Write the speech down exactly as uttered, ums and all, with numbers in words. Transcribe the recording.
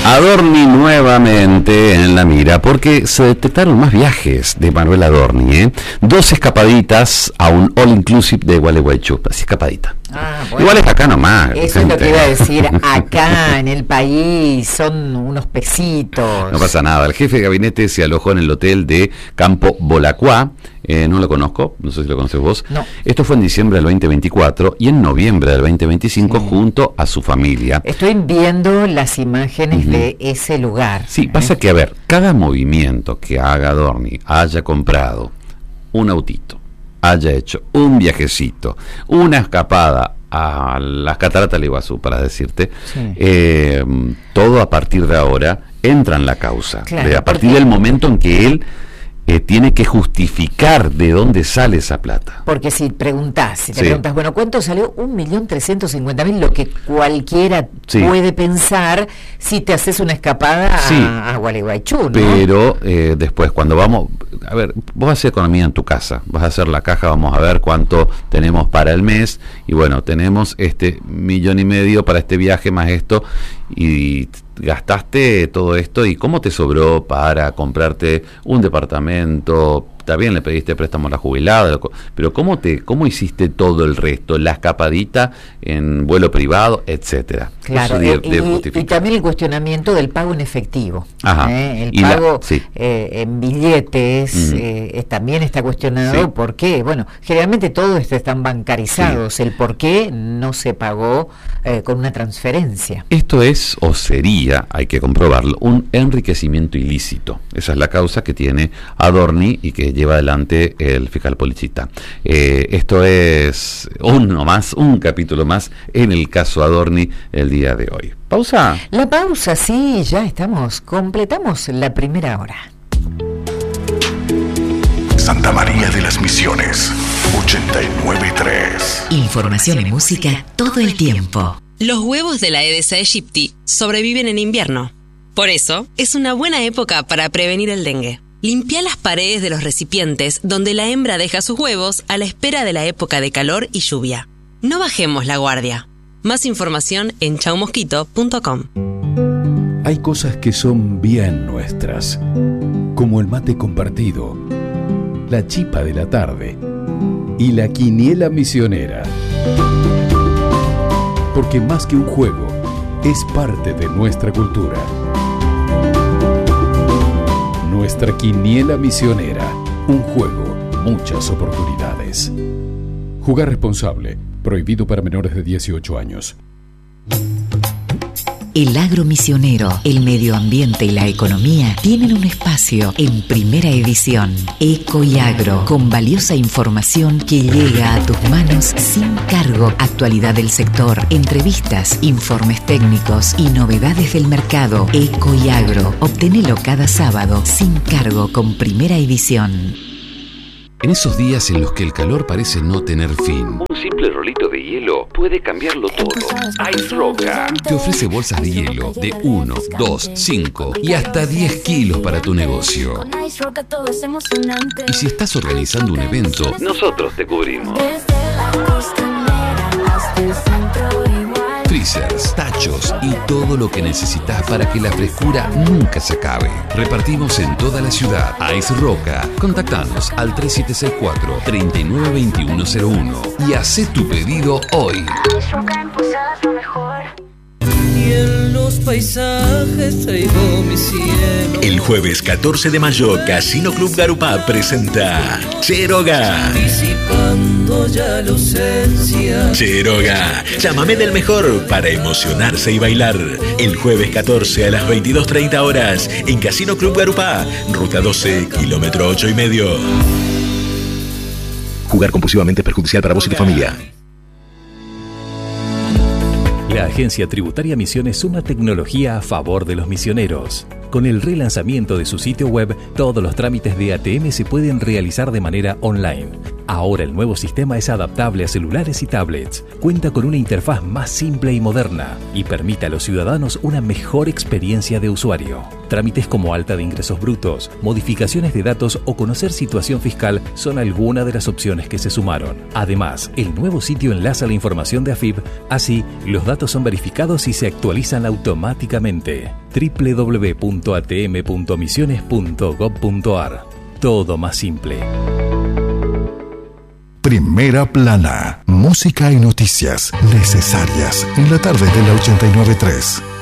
Adorni nuevamente en la mira porque se detectaron más viajes de Manuel Adorni, ¿eh? Dos escapaditas a un all inclusive de Gualeguaychú, así escapadita. Ah, bueno. Igual es acá nomás. Eso gente. es lo que iba a decir. Acá en el país son unos pesitos. No pasa nada. El jefe de gabinete se alojó en el hotel de Campo Bolacuá. Eh, no lo conozco, no sé si lo conoces vos. No. Esto fue en diciembre del veinte veinticuatro y en noviembre del veinte veinticinco, sí, junto a su familia. Estoy viendo las imágenes uh-huh. de ese lugar. Sí, ¿eh? Pasa que, a ver, cada movimiento que haga Adorni, haya comprado un autito, haya hecho un viajecito, una escapada a las cataratas del Iguazú, para decirte, sí. eh, todo a partir de ahora entra en la causa. Claro, de, a partir porque... del momento en que él Eh, tiene que justificar de dónde sale esa plata. Porque si preguntás, si te sí. preguntas, bueno, ¿cuánto salió? Un millón trescientos cincuenta mil, lo que cualquiera sí. puede pensar si te haces una escapada sí. a, a Gualeguaychú, ¿no? Pero eh, después, cuando vamos, a ver, vos haces economía en tu casa, vas a hacer la caja, vamos a ver cuánto tenemos para el mes, y bueno, tenemos este millón y medio para este viaje, más esto, y gastaste todo esto, y cómo te sobró para comprarte un departamento. Está bien, le pediste préstamo a la jubilada, pero cómo te cómo hiciste todo el resto, la escapadita en vuelo privado, etcétera. Claro, de, y, de y también el cuestionamiento del pago en efectivo. Ajá. ¿eh? El y pago la, sí. eh, en billetes mm. eh, también está cuestionado. Sí. ¿Por qué? Bueno, generalmente todos están bancarizados. Sí. El por qué no se pagó eh, con una transferencia. Esto es, o sería, hay que comprobarlo, un enriquecimiento ilícito. Esa es la causa que tiene Adorni y que lleva adelante el fiscal Polichita. Eh, esto es uno más, un capítulo más en el caso Adorni el día de hoy. ¿Pausa? La pausa, sí, ya estamos, completamos la primera hora. Santa María de las Misiones, ochenta y nueve punto tres. Información y música todo el tiempo. Los huevos de la Aedes aegypti sobreviven en invierno. Por eso, es una buena época para prevenir el dengue. Limpia las paredes de los recipientes donde la hembra deja sus huevos a la espera de la época de calor y lluvia. No bajemos la guardia. Más información en chau mosquito punto com. Hay cosas que son bien nuestras, como el mate compartido, la chipa de la tarde y la quiniela misionera. Porque más que un juego, es parte de nuestra cultura. Nuestra quiniela misionera, un juego, muchas oportunidades. Jugar responsable, prohibido para menores de dieciocho años. El agro misionero, el medio ambiente y la economía tienen un espacio en primera edición. Eco y Agro, con valiosa información que llega a tus manos sin cargo. Actualidad del sector, entrevistas, informes técnicos y novedades del mercado. Eco y Agro, obtenelo cada sábado sin cargo con primera edición. En esos días en los que el calor parece no tener fin, un simple rolito de hielo puede cambiarlo todo. Ice Roca te ofrece bolsas de hielo de uno, dos, cinco y hasta diez kilos para tu negocio. Y si estás organizando un evento, nosotros te cubrimos. Freezers, tachos y todo lo que necesitas para que la frescura nunca se acabe. Repartimos en toda la ciudad. Ice Roca. Contactanos al tres siete seis cuatro, tres nueve dos uno cero uno y haz tu pedido hoy. Y en los paisajes traigo mi cielo. El jueves catorce de mayo, Casino Club Garupá presenta Cheroga. Disipando ya la ausencia. Cheroga, llámame del mejor para emocionarse y bailar. El jueves catorce a las veintidós treinta horas en Casino Club Garupá, ruta doce, kilómetro ocho y medio. Jugar compulsivamente es perjudicial para vos y tu familia. La Agencia Tributaria Misiones suma tecnología a favor de los misioneros. Con el relanzamiento de su sitio web, todos los trámites de A T M se pueden realizar de manera online. Ahora el nuevo sistema es adaptable a celulares y tablets, cuenta con una interfaz más simple y moderna y permite a los ciudadanos una mejor experiencia de usuario. Trámites como alta de ingresos brutos, modificaciones de datos o conocer situación fiscal son algunas de las opciones que se sumaron. Además, el nuevo sitio enlaza la información de A F I P, así los datos son verificados y se actualizan automáticamente. doble u doble u doble u punto a t m punto misiones punto gob punto a r. Todo más simple. Primera Plana, música y noticias necesarias en la tarde de la ochenta y nueve punto tres.